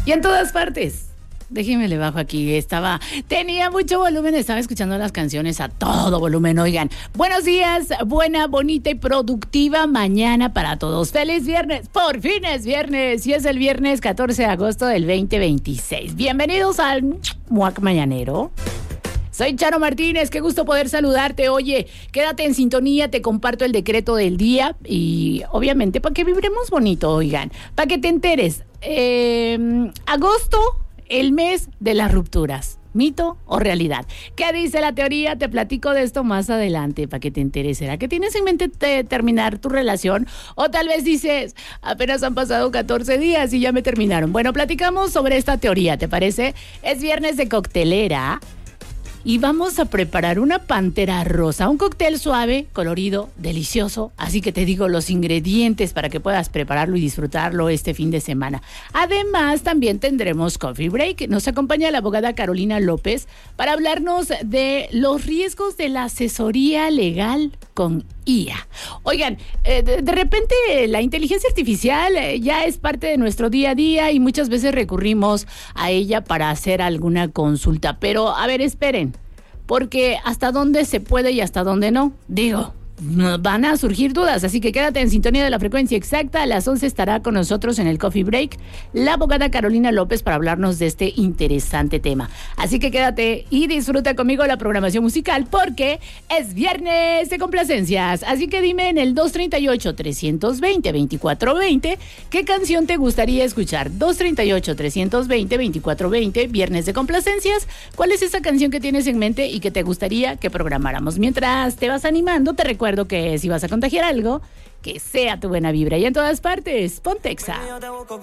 Y en todas partes. Déjeme le bajo aquí. Tenía mucho volumen, estaba escuchando las canciones a todo volumen. Oigan, buenos días, buena, bonita y productiva mañana para todos. ¡Feliz viernes! Por fin es viernes. Y es el viernes 14 de agosto del 2026. Bienvenidos al Muac Mañanero. Soy Charo Martínez, qué gusto poder saludarte. Oye, quédate en sintonía, te comparto el decreto del día y obviamente para que vibremos bonito, oigan, para que te enteres. Agosto, el mes de las rupturas. ¿Mito o realidad? ¿Qué dice la teoría? Te platico de esto más adelante para que te enteres. ¿Será que tienes en mente terminar tu relación? O tal vez dices, apenas han pasado 14 días y ya me terminaron. Bueno, platicamos sobre esta teoría, ¿te parece? Es viernes de coctelera. Y vamos a preparar una pantera rosa, un cóctel suave, colorido, delicioso. Así que te digo los ingredientes para que puedas prepararlo y disfrutarlo este fin de semana. Además, también tendremos Coffee Break. Nos acompaña la abogada Carolina López para hablarnos de los riesgos de la asesoría legal con IA. Oigan, de repente la inteligencia artificial ya es parte de nuestro día a día y muchas veces recurrimos a ella para hacer alguna consulta. Pero, a ver, esperen, porque hasta dónde se puede y hasta dónde no. Digo, van a surgir dudas, así que quédate en sintonía de la frecuencia exacta. A las 11 estará con nosotros en el Coffee Break la abogada Carolina López para hablarnos de este interesante tema. Así que quédate y disfruta conmigo la programación musical porque es viernes de complacencias. Así que dime en el 238-320-2420 qué canción te gustaría escuchar. 238-320-2420, viernes de complacencias. ¿Cuál es esa canción que tienes en mente y que te gustaría que programáramos? Mientras te vas animando, te recuerdo que si vas a contagiar algo, que sea tu buena vibra. Y en todas partes, ponte Exa.